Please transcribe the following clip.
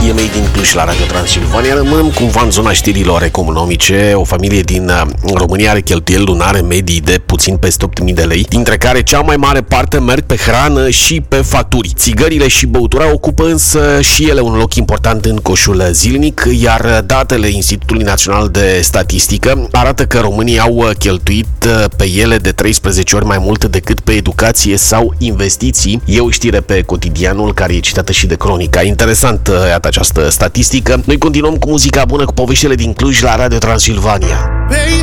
EMA din Cluj la Radio Transilvania. Rămânem cumva în zona știrilor economice. O familie din România are cheltuieli lunare medii de puțin peste 8.000 de lei, dintre care cea mai mare parte merg pe hrană și pe facturi. Țigările și băutura ocupă însă și ele un loc important în coșul zilnic, iar datele Institutului Național de Statistică arată că românii au cheltuit pe ele de 13 ori mai mult decât pe educație sau investiții. E o știre pe Cotidianul care e citată și de Cronica. Interesant, iată această statistică. Noi continuăm cu muzica bună, cu poveștile din Cluj la Radio Transilvania.